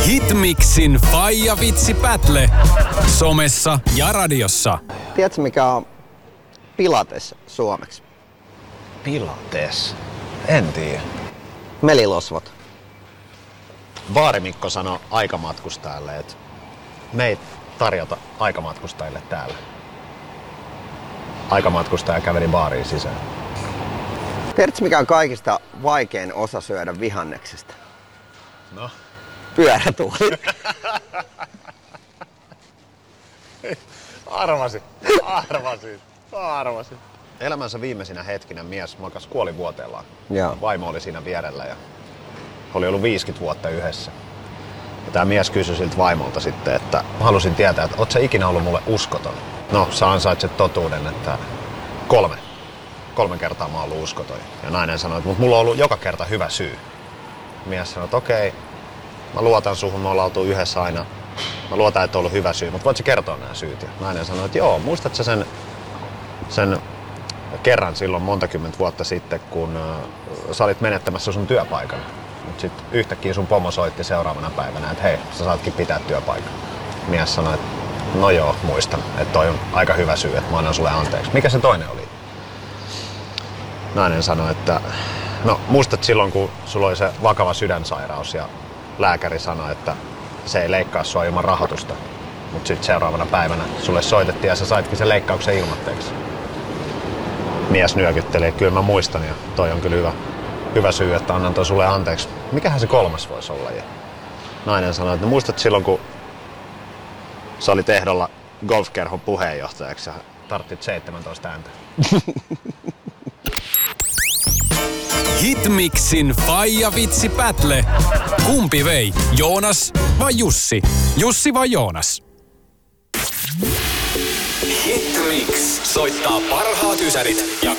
Hitmixin Faija Vitsi Battle. Somessa ja radiossa. Tiedätkö mikä on Pilates suomeksi? Pilates? En tiedä. Melilosvot. Baarimikko sanoi aikamatkustajalle, että me ei tarjota aikamatkustajille täällä. Aikamatkustaja käveli baariin sisään. Tiedätkö mikä on kaikista vaikein osa syödä vihanneksista? No? Pyörätuoli. Arvasin. Elämänsä viimeisinä hetkinä mies makas kuolivuoteellaan. Joo. Vaimo oli siinä vierellä ja oli ollut 50 vuotta yhdessä. Ja tämä mies kysyi siltä vaimolta sitten, että halusin tietää, että ootko sä ikinä ollut mulle uskoton? No, sä ansaitset totuuden, että 3 kertaa mä oon ollut uskoton. Ja nainen sanoi, että mulla on ollut joka kerta hyvä syy. Mies sanoi, että okei, mä luotan suhun, me ollaan oltu yhdessä aina. Mä luotan, että on ollut hyvä syy, mutta voit sä kertoa nämä syyt? Ja nainen sanoi, että joo, muistatko sä sen kerran silloin monta kymmentä vuotta sitten, kun sä olit menettämässä sun työpaikan. Mutta sitten yhtäkkiä sun pomo soitti seuraavana päivänä, että hei, sä saatkin pitää työpaikan. Mies sanoi, että no joo, muistan, että toi on aika hyvä syy, että mä annan sulle anteeksi. Mikä se toinen oli? Nainen sanoi, että no muistat silloin, kun sulla oli se vakava sydänsairaus ja lääkäri sanoi, että se ei leikkaa sua ilman rahoitusta. Mutta sitten seuraavana päivänä sulle soitettiin ja sä saitkin sen leikkauksen ilmatteeksi. Mies nyökytteli, että kyllä mä muistan ja toi on kyllä hyvä syy, että annan toi sulle anteeksi. Mikähän se kolmas voisi olla? Ja nainen sanoi, että no muistat silloin, kun sä olit ehdolla golfkerhon puheenjohtajaksi ja tarttit 17 ääntä. Hitmixin Faija Vitsi Battle. Kumpi vei? Joonas vai Jussi? Jussi vai Joonas? Hitmix soittaa parhaat ysärit ja